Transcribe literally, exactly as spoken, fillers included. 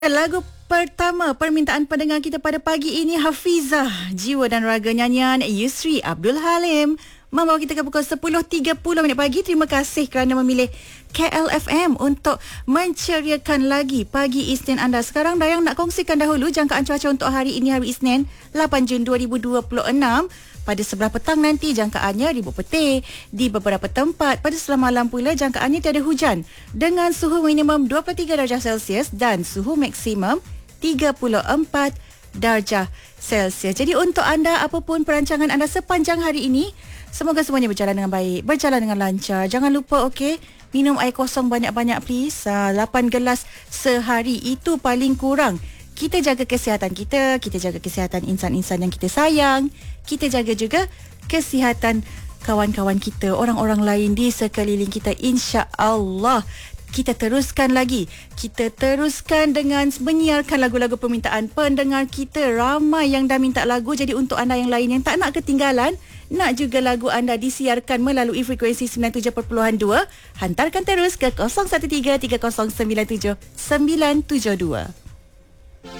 Lagu pertama permintaan pendengar kita pada pagi ini, Hafizah, jiwa dan raga nyanyian Yusri Abdul Halim, membawa kita ke pukul sepuluh tiga puluh minit pagi. Terima kasih kerana memilih K L F M untuk menceriakan lagi pagi Isnin anda. Sekarang Dayang nak kongsikan dahulu jangkaan cuaca untuk hari ini, hari Isnin lapan Jun dua ribu dua puluh enam. Pada sebelah petang nanti jangkaannya ribut petir. Di beberapa tempat pada sebelah malam pula jangkaannya tiada hujan dengan suhu minimum dua puluh tiga darjah Celsius dan suhu maksimum tiga puluh empat darjah Celsius. Jadi untuk anda, apapun perancangan anda sepanjang hari ini, semoga semuanya berjalan dengan baik, berjalan dengan lancar. Jangan lupa, okey, minum air kosong banyak-banyak please. Uh, lapan gelas sehari itu paling kurang. Kita jaga kesihatan kita, kita jaga kesihatan insan-insan yang kita sayang, kita jaga juga kesihatan kawan-kawan kita, orang-orang lain di sekeliling kita, insya-Allah. Kita teruskan lagi. Kita teruskan dengan menyiarkan lagu-lagu permintaan pendengar kita. Ramai yang dah minta lagu. Jadi untuk anda yang lain yang tak nak ketinggalan, nak juga lagu anda disiarkan melalui frekuensi sembilan puluh tujuh perpuluhan dua, hantarkan terus ke kosong satu tiga tiga kosong sembilan tujuh sembilan tujuh dua.